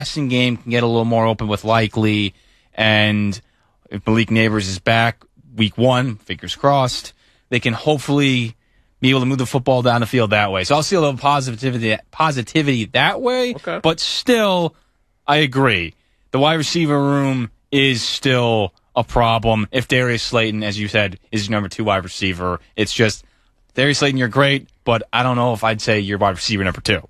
passing game can get a little more open with Likely, and if Malik Neighbors is back week 1, fingers crossed, they can hopefully be able to move the football down the field that way. So I'll see a little positivity that way. Okay. But still, I agree. The wide receiver room is still a problem. If Darius Slayton, as you said, is your number 2 wide receiver, it's just, Darius Slayton, you're great, but I don't know if I'd say you're wide receiver number 2.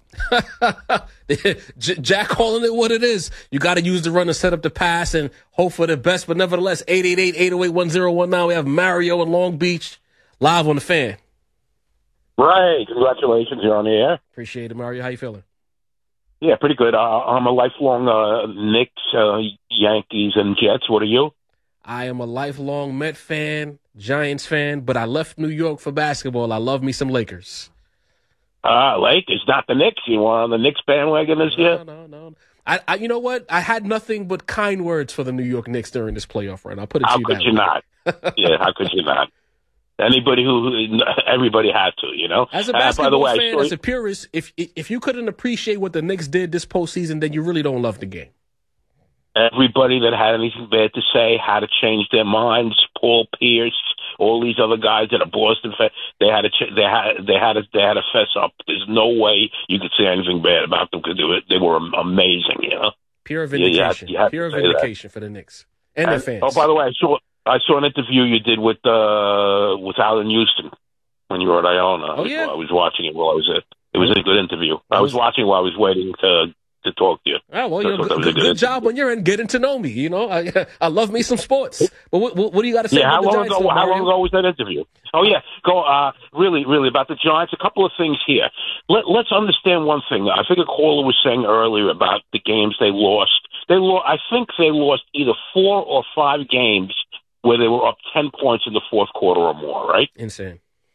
Jack calling it what it is. You got to use the run to set up the pass and hope for the best. But nevertheless, 888-808-1019. We have Mario in Long Beach live on the Fan. Right. Congratulations. You're on the air. Appreciate it, Mario. How you feeling? Yeah, pretty good. I'm a lifelong Knicks, Yankees, and Jets. What are you? I am a lifelong Met fan, Giants fan, but I left New York for basketball. I love me some Lakers. Lakers, not the Knicks. You want on the Knicks bandwagon this year? No. I you know what? I had nothing but kind words for the New York Knicks during this playoff run. I'll put it to you that way. How could you not? Yeah, how could you not? Everybody had to, you know. As a basketball fan, as a purist, if you couldn't appreciate what the Knicks did this postseason, then you really don't love the game. Everybody that had anything bad to say had to change their minds. Paul Pierce, all these other guys that are Boston fans, they had to fess up. There's no way you could say anything bad about them because they were amazing, you know. Pure vindication. You had Pure vindication for the Knicks and their fans. Oh, by the way, I saw an interview you did with Allen Houston when you were at Iona. Oh, yeah? I was watching it while I was at. It was a good interview. I was watching while I was waiting to talk to you. Oh, well, you know, good job on your end getting to know me. You know, I love me some sports. But what do you got to say about the Giants? How long ago was that interview? Oh, yeah. Really, about the Giants, a couple of things here. Let's understand one thing. I think a caller was saying earlier about the games they lost. I think they lost either 4 or 5 games where they were up 10 points in the fourth quarter or more, right? Insane.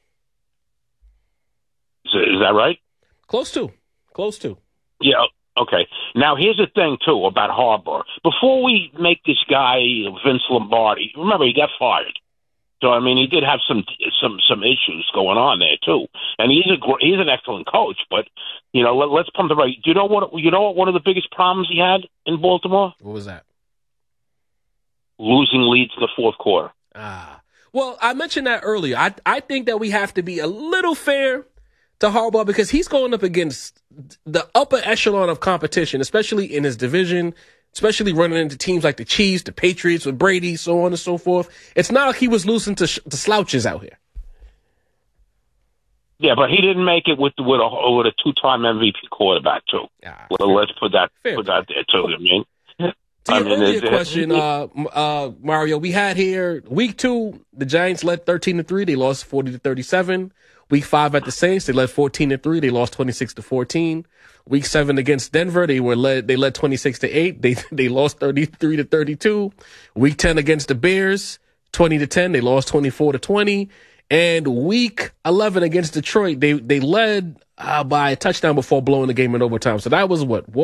Is that right? Close to. Yeah, okay. Now, here's the thing, too, about Harbaugh. Before we make this guy Vince Lombardi, remember, he got fired. So, I mean, he did have some issues going on there, too. And he's an excellent coach, but, you know, let's pump the right. Do you know what one of the biggest problems he had in Baltimore? What was that? Losing leads in the fourth quarter. Well, I mentioned that earlier. I think that we have to be a little fair to Harbaugh because he's going up against the upper echelon of competition, especially in his division, especially running into teams like the Chiefs, the Patriots with Brady, so on and so forth. It's not like he was losing to slouches out here. Yeah, but he didn't make it with a 2-time MVP quarterback too. Well, let's put that there too. I mean. To your earlier question, Mario, we had here week 2, the Giants led 13-3. They lost 40-37. Week 5 at the Saints, they led 14-3. They lost 26-14. Week 7 against Denver, they led 26-8. They lost 33-32. Week 10 against the Bears, 20-10. They lost 24-20. And week 11 against Detroit, they led by a touchdown before blowing the game in overtime. So that was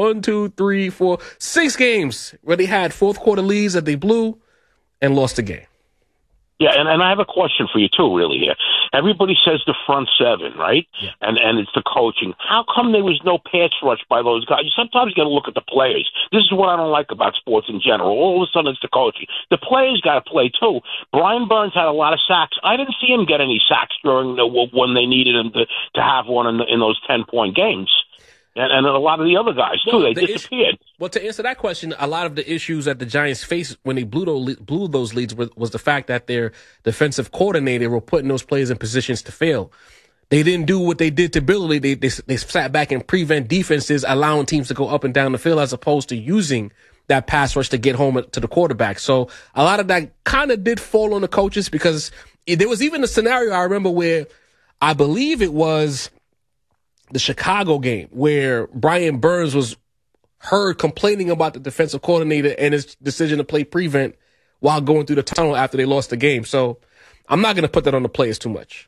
6 games where they had fourth quarter leads that they blew and lost the game. Yeah, and I have a question for you too, really here. Everybody says the front seven, right? Yeah. And it's the coaching. How come there was no pass rush by those guys? Sometimes you got to look at the players. This is what I don't like about sports in general. All of a sudden it's the coaching. The players got to play too. Brian Burns had a lot of sacks. I didn't see him get any sacks during when they needed him to have one in those 10-point games. And a lot of the other guys, too, they disappeared. Well, to answer that question, a lot of the issues that the Giants faced when they blew those leads was the fact that their defensive coordinator were putting those players in positions to fail. They didn't do what they did to Billy. They sat back and prevent defenses, allowing teams to go up and down the field as opposed to using that pass rush to get home to the quarterback. So a lot of that kind of did fall on the coaches because there was even a scenario I remember where I believe it was the Chicago game where Brian Burns was heard complaining about the defensive coordinator and his decision to play prevent while going through the tunnel after they lost the game. So I'm not going to put that on the players too much.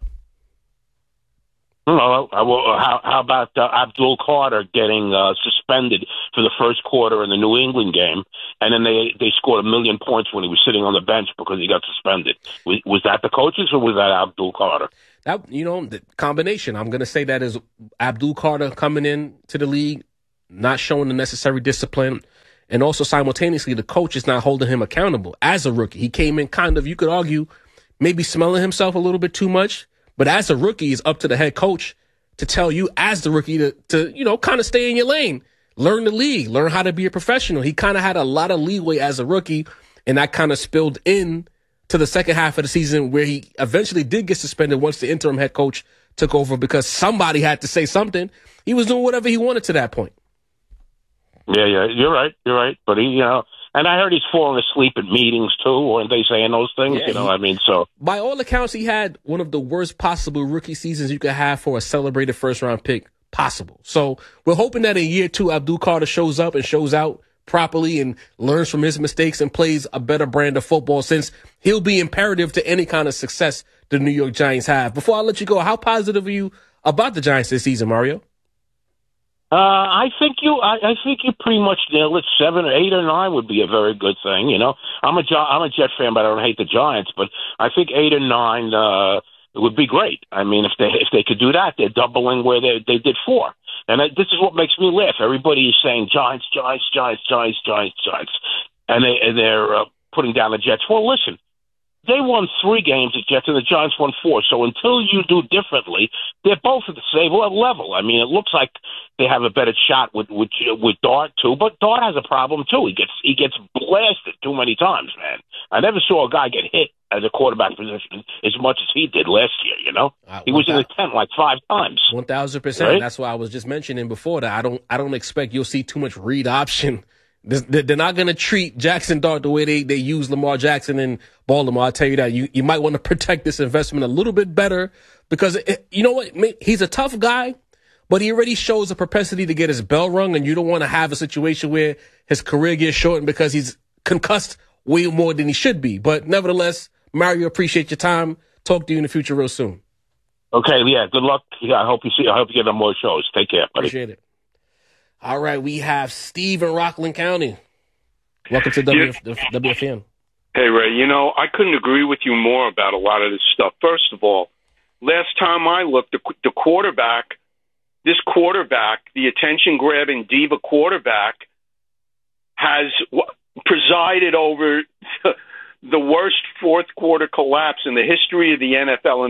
No, how about Abdul Carter getting suspended for the first quarter in the New England game, and then they scored 1 million points when he was sitting on the bench because he got suspended? Was that the coaches or was that Abdul Carter? That, the combination. I'm going to say that is Abdul Carter coming in to the league, not showing the necessary discipline, And also simultaneously, the coach is not holding him accountable as a rookie. He came in kind of, you could argue, maybe smelling himself a little bit too much. But as a rookie, it's up to the head coach to tell you as the rookie to kind of stay in your lane, learn the league, learn how to be a professional. He kind of had a lot of leeway as a rookie, and that kind of spilled in to the second half of the season where he eventually did get suspended once the interim head coach took over because somebody had to say something. He was doing whatever he wanted to that point. Yeah, you're right. But he, and I heard he's falling asleep at meetings too, weren't they saying those things? Yeah, so. By all accounts, he had one of the worst possible rookie seasons you could have for a celebrated first-round pick possible. So we're hoping that in year 2, Abdul Carter shows up and shows out properly and learns from his mistakes and plays a better brand of football, since he'll be imperative to any kind of success the New York Giants have. Before I let you go, how positive are you about the Giants this season, Mario? I think you pretty much nailed it. 7 or 8 or 9 would be a very good thing. I'm a Jet fan, but I don't hate the Giants. But I think 8 or 9 it would be great. I mean, if they could do that, they're doubling where they did 4. And this is what makes me laugh. Everybody is saying Giants, and they're putting down the Jets. Well, listen. They won 3 games at Jets, and the Giants won 4. So until you do differently, they're both at the same level. I mean, it looks like they have a better shot with Dart too, but Dart has a problem too. He gets blasted too many times, man. I never saw a guy get hit at a quarterback position as much as he did last year. He was in the tent like 5 times. 1,000%. Right? That's why I was just mentioning before that I don't expect you'll see too much read option. They're not going to treat Jackson Dart the way they use Lamar Jackson in Baltimore. I'll tell you that. You might want to protect this investment a little bit better because, you know what? He's a tough guy, but he already shows a propensity to get his bell rung, and you don't want to have a situation where his career gets shortened because he's concussed way more than he should be. But nevertheless, Mario, appreciate your time. Talk to you in the future real soon. Okay, yeah, good luck. Yeah, I hope you get on more shows. Take care, buddy. Appreciate it. All right, we have Steve in Rockland County. Welcome to WFN. Hey, Ray, I couldn't agree with you more about a lot of this stuff. First of all, last time I looked, the quarterback, the attention-grabbing diva quarterback, has presided over the worst fourth-quarter collapse in the history of the NFL,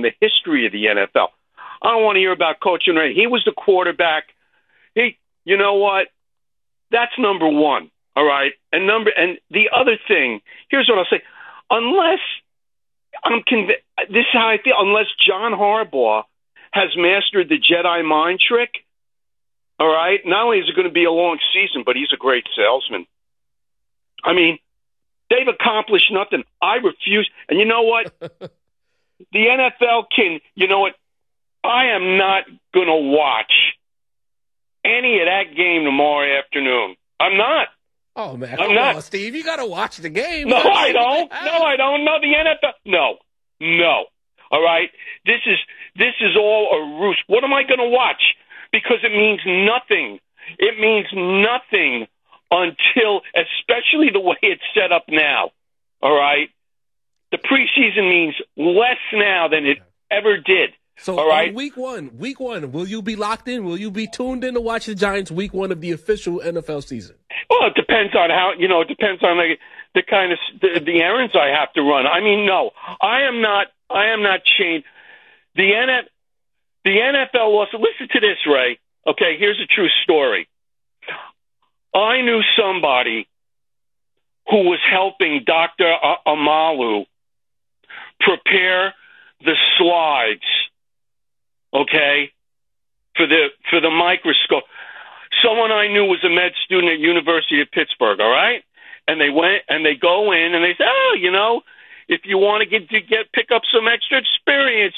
I don't want to hear about coaching. He was the quarterback. You know what? That's number one. All right. And the other thing, here's what I'll say. Unless this is how I feel, unless John Harbaugh has mastered the Jedi mind trick, all right, not only is it going to be a long season, but he's a great salesman. I mean, they've accomplished nothing. I refuse. And you know what? The NFL I am not going to watch any of that game tomorrow afternoon. I'm not. Oh, man. Come on, Steve. You got to watch the game. No, I don't. No, the NFL. No. All right? This is all a ruse. What am I going to watch? Because it means nothing. It means nothing until, especially the way it's set up now. All right? The preseason means less now than it ever did. So, all right. Week one, will you be locked in? Will you be tuned in to watch the Giants week 1 of the official NFL season? Well, it depends on how, it depends on the kind of the errands I have to run. I mean, no, I am not chained. The NFL lost. Listen to this, Ray. Okay, here's a true story. I knew somebody who was helping Dr. Amalu prepare the slides, okay, for the microscope. Someone I knew was a med student at University of Pittsburgh, all right? And they went and they go in and they say, if you want to pick up some extra experience,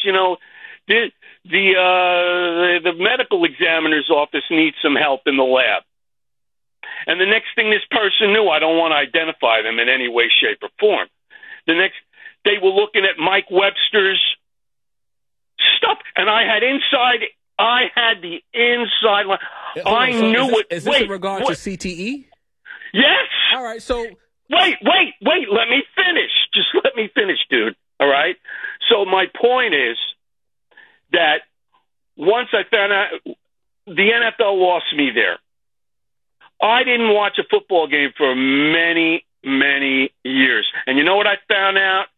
the medical examiner's office needs some help in the lab. And the next thing this person knew, I don't want to identify them in any way, shape, or form. They were looking at Mike Webster's stuff, and I had the inside line. I knew it. Is this in regard to CTE? Yes. All right. So wait. Let me finish. Just let me finish, dude. All right. So my point is that once I found out the NFL lost me there, I didn't watch a football game for many, many years. And you know what I found out?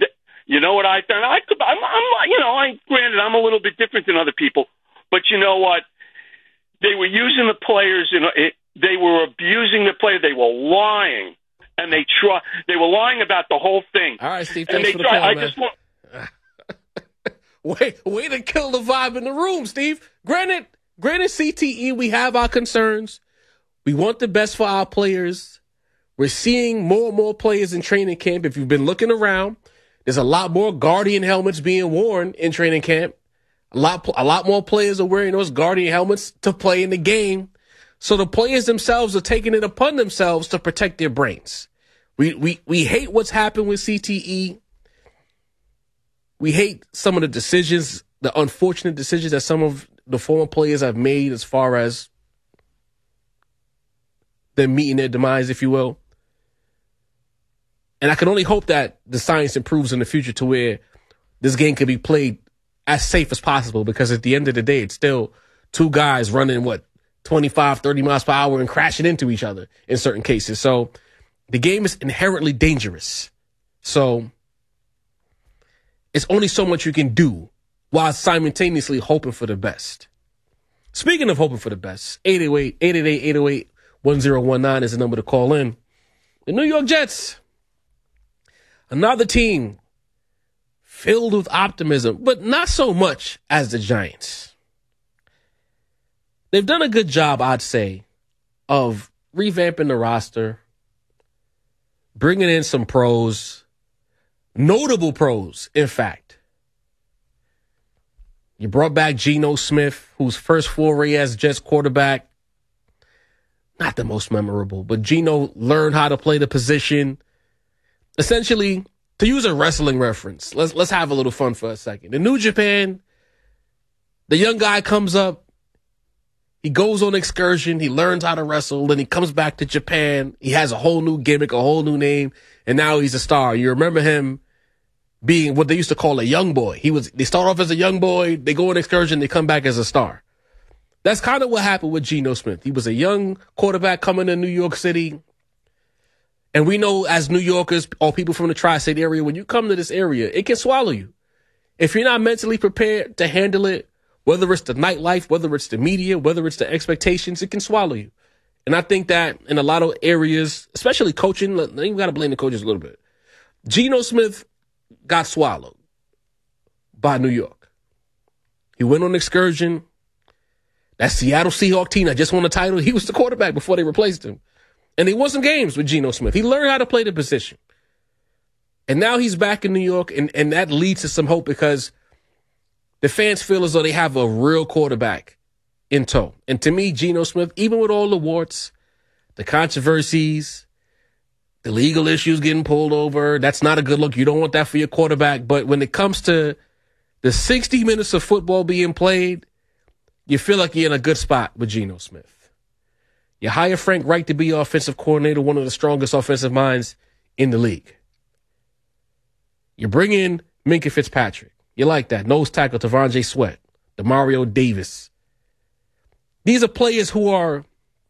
Granted, I'm a little bit different than other people, but you know what? They were using the players, they were abusing the players. They were lying, and they were lying about the whole thing. All right, Steve, thanks for the call, man. Way to kill the vibe in the room, Steve. Granted, CTE, we have our concerns. We want the best for our players. We're seeing more and more players in training camp. If you've been looking around, there's a lot more Guardian helmets being worn in training camp. A lot more players are wearing those Guardian helmets to play in the game. So the players themselves are taking it upon themselves to protect their brains. We hate what's happened with CTE. We hate some of the decisions, the unfortunate decisions that some of the former players have made as far as them meeting their demise, if you will. And I can only hope that the science improves in the future to where this game can be played as safe as possible, because at the end of the day, it's still two guys running, 25, 30 miles per hour and crashing into each other in certain cases. So the game is inherently dangerous. So it's only so much you can do while simultaneously hoping for the best. Speaking of hoping for the best, 888-888-1019 is the number to call in. The New York Jets, another team filled with optimism, but not so much as the Giants. They've done a good job, I'd say, of revamping the roster, bringing in some pros, notable pros, in fact. You brought back Geno Smith, whose first foray as Jets quarterback, not the most memorable, but Geno learned how to play the position. Essentially, to use a wrestling reference, let's have a little fun for a second. In New Japan, the young guy comes up, he goes on excursion, he learns how to wrestle, then he comes back to Japan, he has a whole new gimmick, a whole new name, and now he's a star. You remember him being what they used to call a young boy. They start off as a young boy, they go on excursion, they come back as a star. That's kind of what happened with Geno Smith. He was a young quarterback coming to New York City. And we know as New Yorkers or people from the tri-state area, when you come to this area, it can swallow you. If you're not mentally prepared to handle it, whether it's the nightlife, whether it's the media, whether it's the expectations, it can swallow you. And I think that in a lot of areas, especially coaching, you got to blame the coaches a little bit. Geno Smith got swallowed by New York. He went on excursion. That Seattle Seahawks team that just won the title, he was the quarterback before they replaced him. And he won some games with Geno Smith. He learned how to play the position. And now he's back in New York, and that leads to some hope because the fans feel as though they have a real quarterback in tow. And to me, Geno Smith, even with all the warts, the controversies, the legal issues getting pulled over, that's not a good look. You don't want that for your quarterback. But when it comes to the 60 minutes of football being played, you feel like you're in a good spot with Geno Smith. You hire Frank Reich to be your offensive coordinator, one of the strongest offensive minds in the league. You bring in Minkah Fitzpatrick. You like that. Nose tackle, Tavonje Sweat, Demario Davis. These are players who are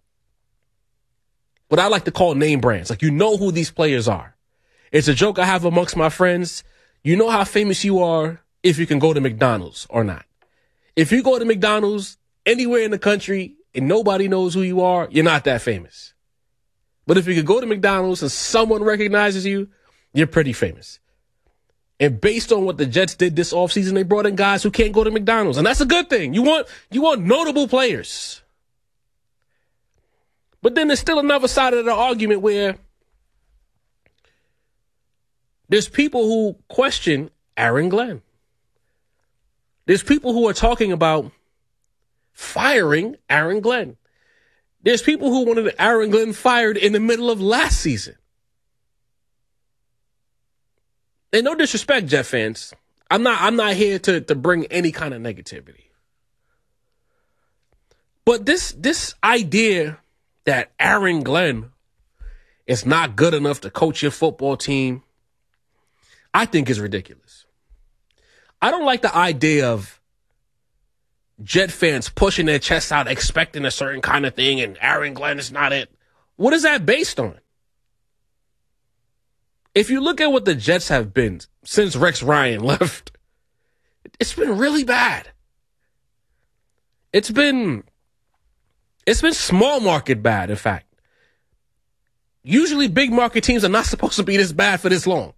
what I like to call name brands. Like, you know who these players are. It's a joke I have amongst my friends. You know how famous you are if you can go to McDonald's or not. If you go to McDonald's anywhere in the country and nobody knows who you are, you're not that famous. But if you could go to McDonald's and someone recognizes you, you're pretty famous. And based on what the Jets did this offseason, they brought in guys who can't go to McDonald's. And that's a good thing. You want notable players. But then there's still another side of the argument where there's people who question Aaron Glenn. There's people who are talking about firing Aaron Glenn. There's people who wanted Aaron Glenn fired in the middle of last season. And no disrespect, Jet fans. I'm not here to bring any kind of negativity. But this idea that Aaron Glenn is not good enough to coach your football team, I think is ridiculous. I don't like the idea of Jet fans pushing their chests out, expecting a certain kind of thing, and Aaron Glenn is not it. What is that based on? If you look at what the Jets have been since Rex Ryan left, it's been really bad. It's been small market bad, in fact. Usually big market teams are not supposed to be this bad for this long.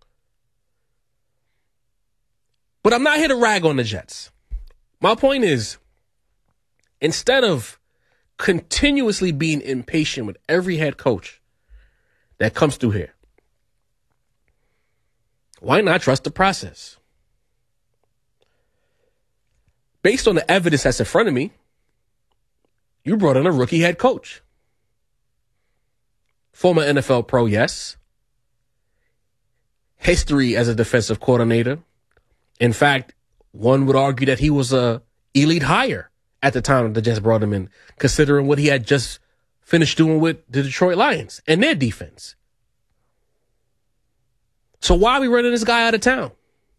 But I'm not here to rag on the Jets. My point is, instead of continuously being impatient with every head coach that comes through here, why not trust the process? Based on the evidence that's in front of me, you brought in a rookie head coach. Former NFL pro, yes. History as a defensive coordinator. In fact, one would argue that he was a elite hire at the time the Jets brought him in, considering what he had just finished doing with the Detroit Lions and their defense. So why are we running this guy out of town?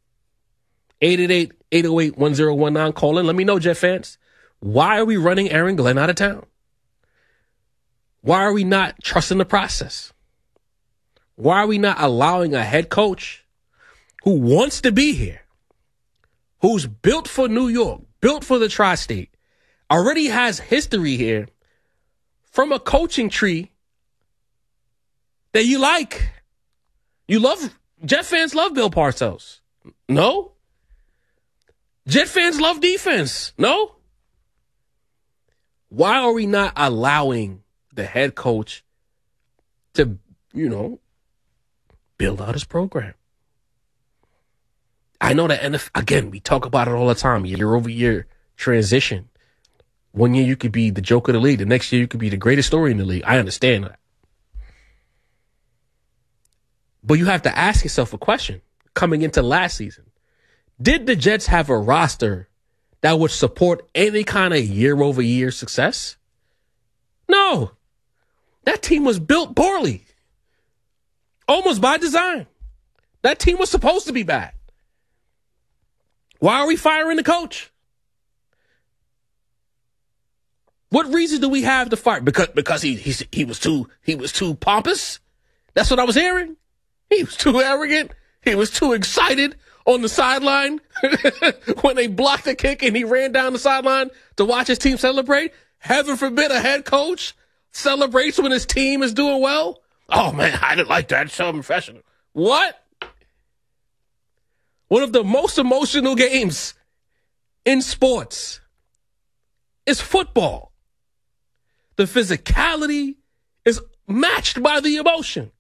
888-808-1019. Call in. Let me know, Jet fans. Why are we running Aaron Glenn out of town? Why are we not trusting the process? Why are we not allowing a head coach who wants to be here, who's built for New York, built for the tri-state, already has history here from a coaching tree that you like? You love, Jet fans love Bill Parcells. No? Jet fans love defense. No? Why are we not allowing the head coach to, build out his program? I know that NFL, again, we talk about it all the time, year over year transition. 1 year you could be the joke of the league. The next year you could be the greatest story in the league. I understand that. But you have to ask yourself a question coming into last season. Did the Jets have a roster that would support any kind of year-over-year success? No. That team was built poorly. Almost by design. That team was supposed to be bad. Why are we firing the coach? What reason do we have to fire? Because he was too pompous? That's what I was hearing? He was too arrogant? He was too excited on the sideline when they blocked the kick and he ran down the sideline to watch his team celebrate? Heaven forbid a head coach celebrates when his team is doing well? Oh, man, I didn't like that. It's so professional. What? One of the most emotional games in sports is football. The physicality is matched by the emotion.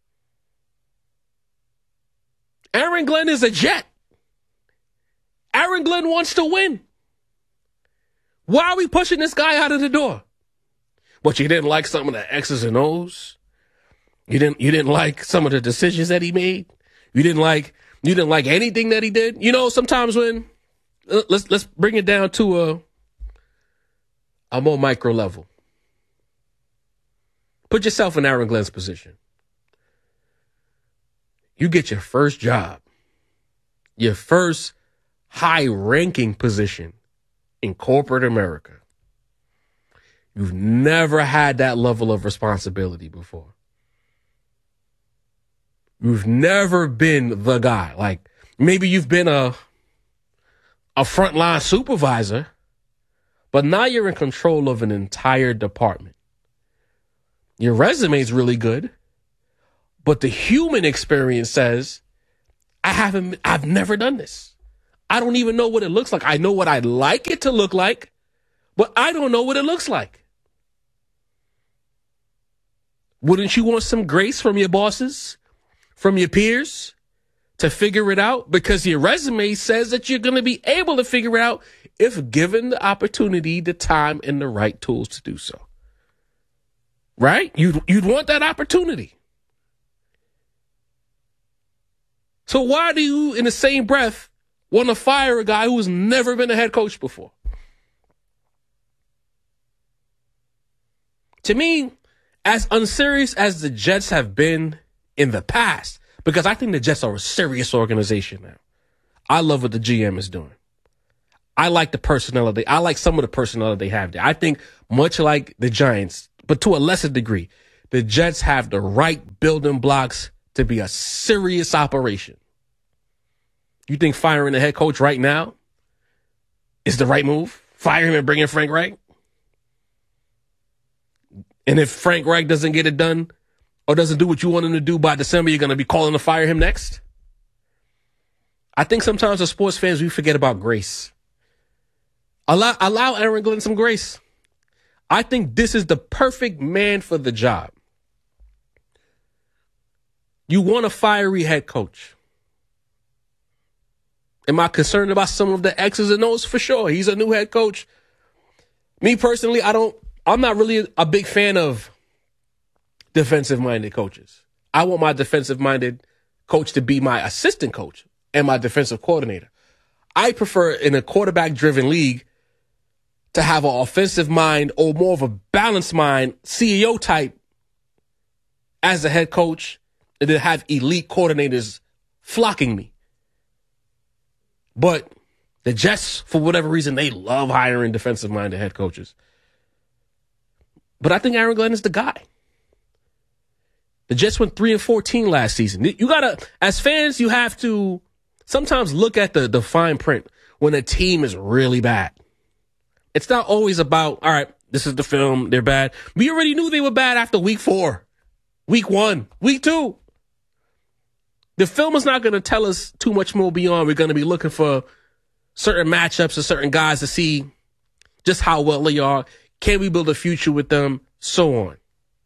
Aaron Glenn is a Jet. Aaron Glenn wants to win. Why are we pushing this guy out of the door? But you didn't like some of the X's and O's. You didn't like some of the decisions that he made. You didn't like anything that he did. Sometimes when let's bring it down to a more micro level. Put yourself in Aaron Glenn's position. You get your first job, your first high-ranking position in corporate America. You've never had that level of responsibility before. You've never been the guy. Like, maybe you've been a frontline supervisor, but now you're in control of an entire department. Your resume is really good. But the human experience says, I've never done this. I don't even know what it looks like. I know what I'd like it to look like, but I don't know what it looks like. Wouldn't you want some grace from your bosses, from your peers to figure it out? Because your resume says that you're going to be able to figure it out if given the opportunity, the time, and the right tools to do so. Right? You'd want that opportunity. So why do you, in the same breath, want to fire a guy who's never been a head coach before? To me, as unserious as the Jets have been in the past, because I think the Jets are a serious organization now. I love what the GM is doing. I like the personnel. I like some of the personnel that they have there. I think much like the Giants, but to a lesser degree, the Jets have the right building blocks to be a serious operation. You think firing the head coach right now is the right move? Fire him and bring in Frank Reich? And if Frank Reich doesn't get it done or doesn't do what you want him to do by December, you're going to be calling to fire him next? I think sometimes as sports fans, we forget about grace. Allow Aaron Glenn some grace. I think this is the perfect man for the job. You want a fiery head coach. Am I concerned about some of the X's and O's? For sure. He's a new head coach. Me personally, I'm not really a big fan of defensive-minded coaches. I want my defensive-minded coach to be my assistant coach and my defensive coordinator. I prefer in a quarterback-driven league to have an offensive mind or more of a balanced mind, CEO type as a head coach, and to have elite coordinators flocking me. But the Jets, for whatever reason, they love hiring defensive-minded head coaches. But I think Aaron Glenn is the guy. The Jets went 3-14 last season. You gotta, as fans, you have to sometimes look at the fine print when a team is really bad. It's not always about, all right, this is the film, they're bad. We already knew they were bad after week 4, week 1, week 2. The film is not going to tell us too much more beyond. We're going to be looking for certain matchups or certain guys to see just how well they are. Can we build a future with them? So on.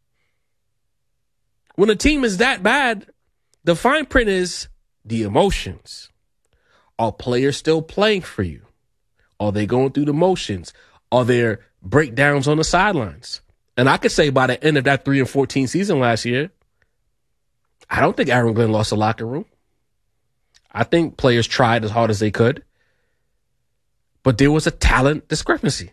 When a team is that bad, the fine print is the emotions. Are players still playing for you? Are they going through the motions? Are there breakdowns on the sidelines? And I could say by the end of that 3-14 season last year, I don't think Aaron Glenn lost the locker room. I think players tried as hard as they could. But there was a talent discrepancy.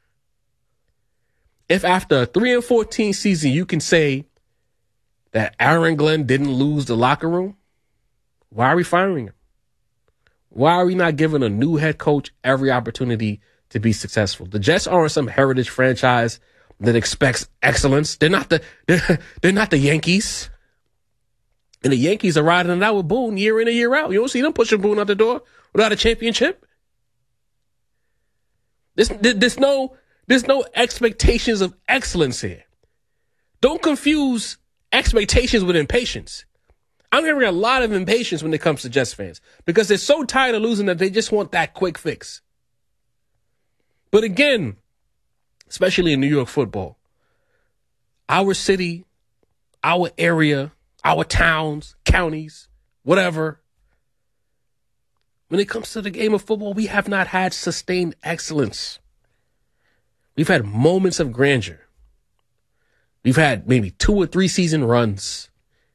If after a 3-14 season you can say that Aaron Glenn didn't lose the locker room, why are we firing him? Why are we not giving a new head coach every opportunity to be successful? The Jets aren't some heritage franchise that expects excellence. They're not the Yankees. And the Yankees are riding it out with Boone year in and year out. You don't see them pushing Boone out the door without a championship. There's no expectations of excellence here. Don't confuse expectations with impatience. I'm hearing a lot of impatience when it comes to Jets fans because they're so tired of losing that they just want that quick fix. But again, especially in New York football, our city, our area, our towns, counties, whatever, when it comes to the game of football, we have not had sustained excellence. We've had moments of grandeur. We've had maybe 2 or 3 season runs.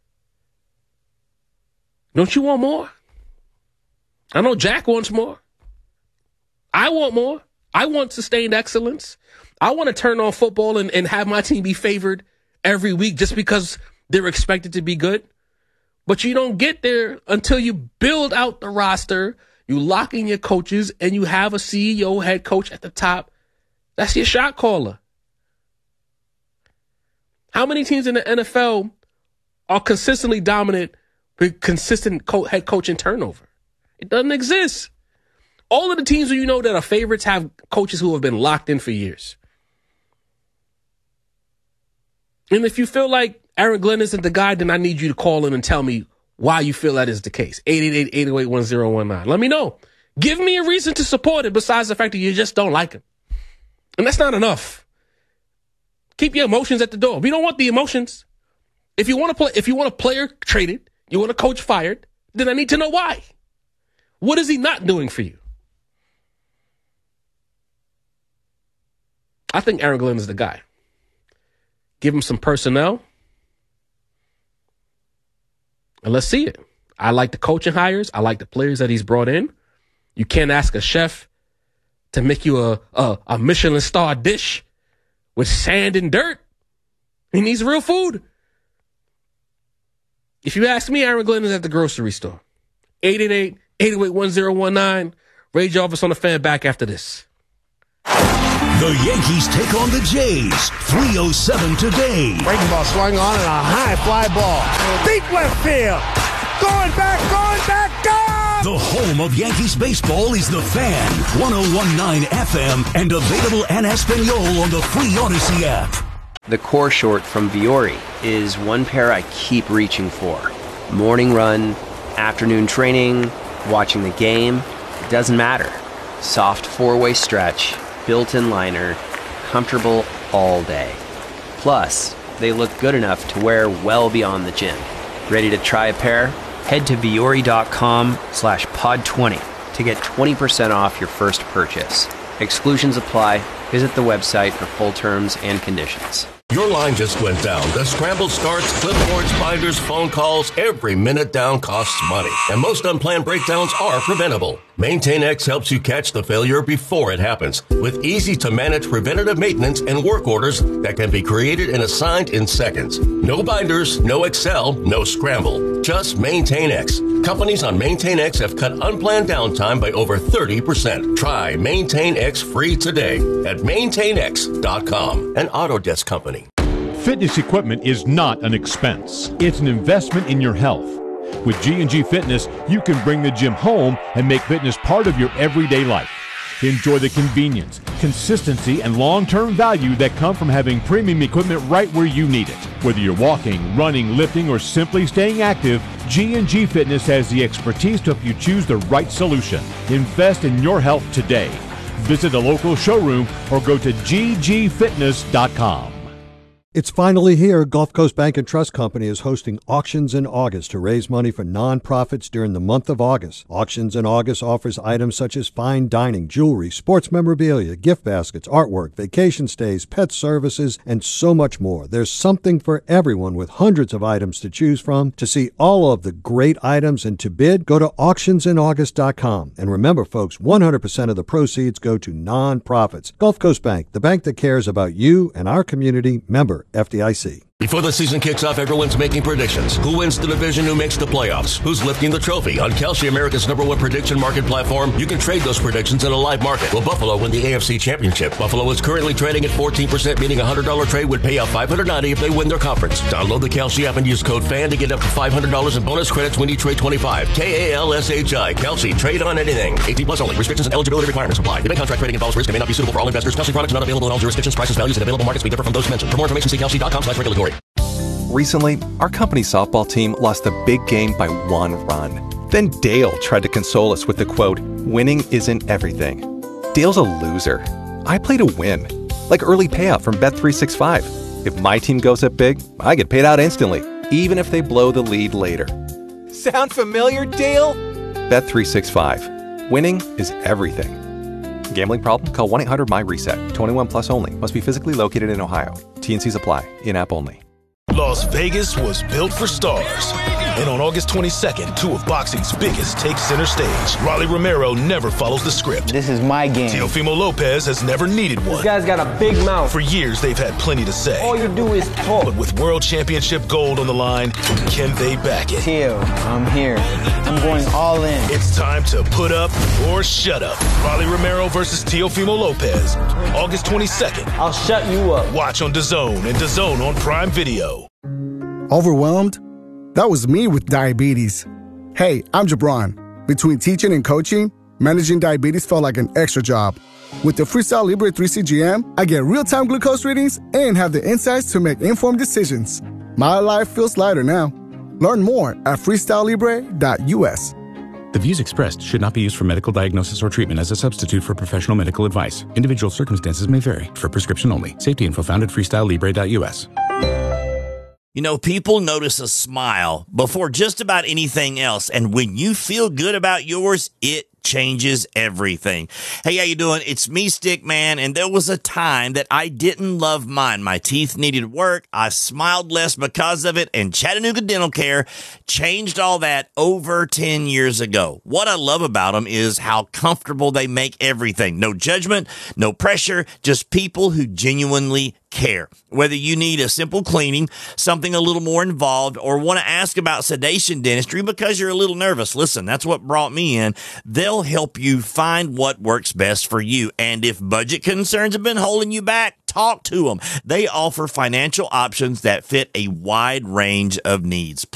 Don't you want more? I know Jack wants more. I want more. I want sustained excellence. I want to turn on football and have my team be favored every week just because they're expected to be good. But you don't get there until you build out the roster, you lock in your coaches, and you have a CEO, head coach at the top. That's your shot caller. How many teams in the NFL are consistently dominant with consistent head coaching turnover? It doesn't exist. All of the teams you know that are favorites have coaches who have been locked in for years. And if you feel like Aaron Glenn isn't the guy, then I need you to call in and tell me why you feel that is the case. 888-808-1019. Let me know. Give me a reason to support it besides the fact that you just don't like him. And that's not enough. Keep your emotions at the door. We don't want the emotions. If you want a player traded, you want a coach fired, then I need to know why. What is he not doing for you? I think Aaron Glenn is the guy. Give him some personnel. And let's see it. I like the coaching hires. I like the players that he's brought in. You can't ask a chef to make you a Michelin star dish with sand and dirt. He needs real food. If you ask me, Aaron Glenn is at the grocery store. 888-808-1019. Ray Jarvis on the Fan back after this. The Yankees take on the Jays. 3:07 today. Breaking ball swung on and a high fly ball. Deep left field. Going back, gone! The home of Yankees baseball is The Fan. 101.9 FM and available en Espanol on the free Odyssey app. The core short from Viore is one pair I keep reaching for. Morning run, afternoon training, watching the game, it doesn't matter. Soft four-way stretch, built-in liner, comfortable all day. Plus, they look good enough to wear well beyond the gym. Ready to try a pair? Head to Viore.com/pod20 to get 20% off your first purchase. Exclusions apply. Visit the website for full terms and conditions. Your line just went down. The scramble starts, clipboards, binders, phone calls. Every minute down costs money. And most unplanned breakdowns are preventable. MaintainX helps you catch the failure before it happens with easy-to-manage preventative maintenance and work orders that can be created and assigned in seconds. No binders, no Excel, no scramble. Just MaintainX. Companies on MaintainX have cut unplanned downtime by over 30%. Try MaintainX free today at MaintainX.com, an Autodesk company. Fitness equipment is not an expense. It's an investment in your health. With G&G Fitness, you can bring the gym home and make fitness part of your everyday life. Enjoy the convenience, consistency, and long-term value that come from having premium equipment right where you need it. Whether you're walking, running, lifting, or simply staying active, G&G Fitness has the expertise to help you choose the right solution. Invest in your health today. Visit a local showroom or go to ggfitness.com. It's finally here. Gulf Coast Bank and Trust Company is hosting Auctions in August to raise money for nonprofits during the month of August. Auctions in August offers items such as fine dining, jewelry, sports memorabilia, gift baskets, artwork, vacation stays, pet services, and so much more. There's something for everyone with hundreds of items to choose from. To see all of the great items and to bid, go to auctionsinAugust.com. And remember, folks, 100% of the proceeds go to nonprofits. Gulf Coast Bank, the bank that cares about you and our community. Member FDIC. Before the season kicks off, everyone's making predictions. Who wins the division? Who makes the playoffs? Who's lifting the trophy? On Kalshi, America's #1 prediction market platform, you can trade those predictions in a live market. Will Buffalo win the AFC Championship? Buffalo is currently trading at 14%, meaning a $100 trade would pay out $590 if they win their conference. Download the Kalshi app and use code FAN to get up to $500 in bonus credits when you trade 25. KALSHI. Kalshi. Trade on anything. 18 plus only. Restrictions and eligibility requirements apply. Debit contract trading involves risk and may not be suitable for all investors. Kalshi products are not available in all jurisdictions. Prices, values, and available markets may differ from those mentioned. For more information, see Kalshi.com/regulatory. Recently, our company softball team lost the big game by 1 run. Then Dale tried to console us with the quote, "Winning isn't everything." Dale's a loser. I play to win. Like early payout from Bet365. If my team goes up big, I get paid out instantly, even if they blow the lead later. Sound familiar, Dale? Bet365. Winning is everything. Gambling problem? Call 1-800-MY-RESET. 21 plus only. Must be physically located in Ohio. T&Cs apply. In-app only. Las Vegas was built for stars. And on August 22nd, 2 of boxing's biggest take center stage. Rolly Romero never follows the script. This is my game. Teofimo Lopez has never needed one. This guy's got a big mouth. For years, they've had plenty to say. All you do is talk. But with World Championship gold on the line, can they back it? Teo, I'm here. I'm going all in. It's time to put up or shut up. Rolly Romero versus Teofimo Lopez. August 22nd. I'll shut you up. Watch on DAZN and DAZN on Prime Video. Overwhelmed? That was me with diabetes. Hey, I'm Jabron. Between teaching and coaching, managing diabetes felt like an extra job. With the Freestyle Libre 3 CGM, I get real-time glucose readings and have the insights to make informed decisions. My life feels lighter now. Learn more at freestylelibre.us. The views expressed should not be used for medical diagnosis or treatment as a substitute for professional medical advice. Individual circumstances may vary. For prescription only. Safety info found at freestylelibre.us. You know, people notice a smile before just about anything else. And when you feel good about yours, it changes everything. Hey, how you doing? It's me, Stickman, and there was a time that I didn't love mine. My teeth needed work. I smiled less because of it, and Chattanooga Dental Care changed all that over 10 years ago. What I love about them is how comfortable they make everything. No judgment, no pressure, just people who genuinely care. Whether you need a simple cleaning, something a little more involved, or want to ask about sedation dentistry because you're a little nervous, listen, that's what brought me in. They'll help you find what works best for you. And if budget concerns have been holding you back, talk to them. They offer financial options that fit a wide range of needs.